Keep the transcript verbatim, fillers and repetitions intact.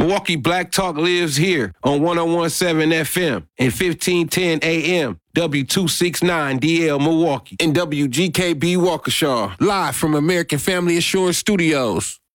Milwaukee Black Talk lives here on one oh one point seven F M and fifteen ten A M. W two sixty-nine D L Milwaukee and W G K B Waukesha, live from American Family Assurance Studios.